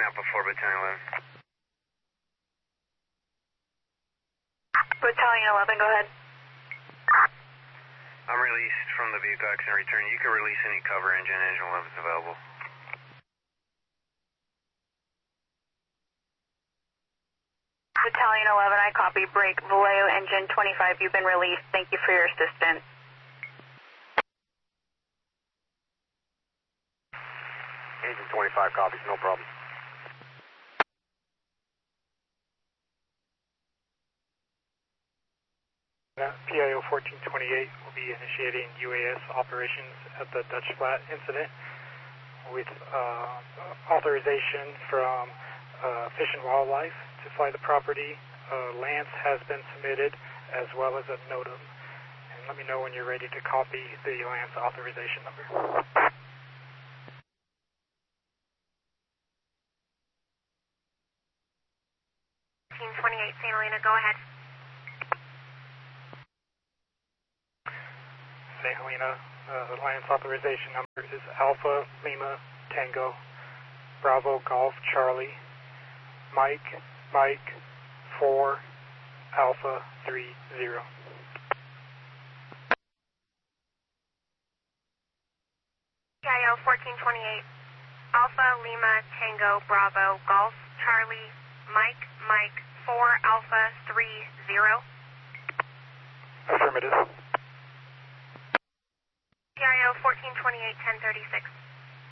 Napa 4 Battalion 11. Battalion 11, go ahead. I'm released from the VCOX and return. You can release any cover engine 11 is available. Battalion 11, I copy. Break. Vallejo engine 25, you've been released. Thank you for your assistance. Engine 25 copies, no problem. PIO 1428 will be initiating UAS operations at the Dutch Flat incident with authorization from Fish and Wildlife to fly the property. Lance has been submitted as well as a NOTAM. And let me know when you're ready to copy the Lance authorization number. 1428, St. Helena, go ahead. St. Helena, the Lance authorization number is Alpha Lima Tango Bravo Golf Charlie Mike 4 Alpha 30. PIO 1428, Alpha Lima Tango Bravo Golf Charlie Mike 4 Alpha 30. Affirmative. PIO 1428, 1036.